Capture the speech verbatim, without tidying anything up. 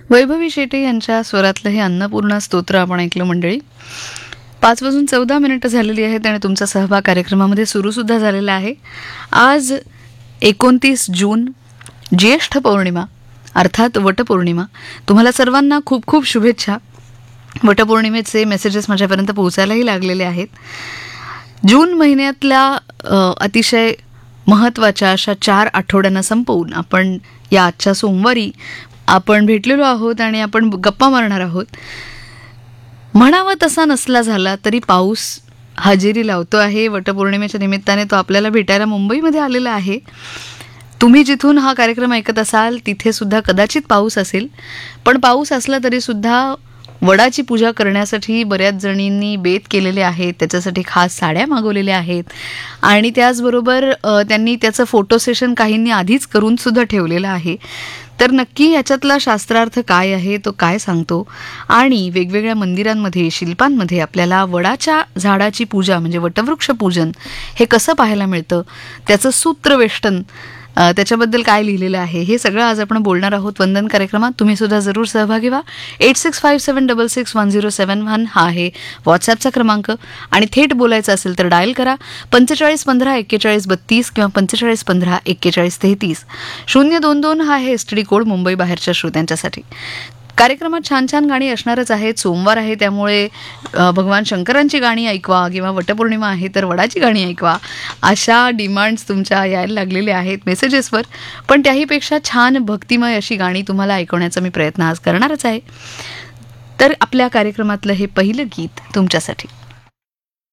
वैभवी शेटे यांच्या स्वरातलं हे अन्नपूर्णा स्तोत्र आपण ऐकलं मंडळी. पाच वाजून चौदा मिनिटं झालेली आहेत आणि तुमचा सहभाग कार्यक्रमामध्ये सुरूसुद्धा झालेला आहे. आज एकोणतीस जून, ज्येष्ठ पौर्णिमा अर्थात वटपौर्णिमा. तुम्हाला सर्वांना खूप खूप शुभेच्छा. वटपौर्णिमेचे मेसेजेस माझ्यापर्यंत पोहोचायलाही लागलेले आहेत. जून महिन्यातल्या अ, अतिशय महत्त्वाच्या अशा चार आठवड्यांना संपवून आपण या आजच्या सोमवारी आपण भेटलेलो आहोत आणि आपण गप्पा मारणार आहोत. म्हणावा तसा नसला झाला तरी पाऊस हजेरी लावतो आहे. वटपौर्णिमेच्या निमित्ताने तो आपल्याला भेटायला मुंबईमध्ये आलेला आहे. तुम्ही जिथून हा कार्यक्रम ऐकत असाल तिथे सुद्धा कदाचित पाऊस असेल, पण पाऊस असला तरी सुद्धा वडाची पूजा करण्यासाठी बऱ्याच जणींनी बेत केलेले आहेत. त्याच्यासाठी खास साड्या मागवलेल्या आहेत आणि त्याचबरोबर अ, त्यांनी त्याचं फोटो सेशन काहींनी आधीच करून सुद्धा ठेवलेलं आहे. तर नक्की याच्यातला शास्त्रार्थ काय आहे, तो काय सांगतो आणि वेगवेगळ्या मंदिरांमध्ये, शिल्पांमध्ये आपल्याला वडाच्या झाडाची पूजा म्हणजे वटवृक्ष पूजन हे कसं पाहायला मिळतं, त्याचं सूत्रवेष्टन, अ, त्याच्याबद्दल काय लिहिलेलं आहे, हे सगळं आज आपण बोलणार आहोत वंदन कार्यक्रमात. तुम्ही सुद्धा जरूर सहभागी व्हा. एट सिक्स फाईव्ह सेवन डबल सिक्स वन झिरो सेवन वन हा आहे व्हॉट्सॲपचा क्रमांक आणि थेट बोलायचं असेल तर डायल करा पंचेचाळीस पंधरा एक्केचाळीस बत्तीस किंवा पंचेचाळीस पंधरा एक्केचाळीस तेहतीस. शून्य दोन दोन हा आहे S T D code Mumbai बाहेरच्या श्रोत्यांच्यासाठी. कार्यक्रमात छान छान गाणी असणारच आहेत. सोमवार आहे त्यामुळे अ, भगवान शंकरांची गाणी ऐकवा किंवा वटपौर्णिमा आहे तर वडाची गाणी ऐकवा अशा डिमांड्स तुमच्या यायला लागलेल्या आहेत मेसेजेसवर. पण त्याहीपेक्षा छान भक्तिमय अशी गाणी तुम्हाला ऐकवण्याचा मी प्रयत्न आज करणारच आहे. तर आपल्या कार्यक्रमातलं हे पहिलं गीत तुमच्यासाठी.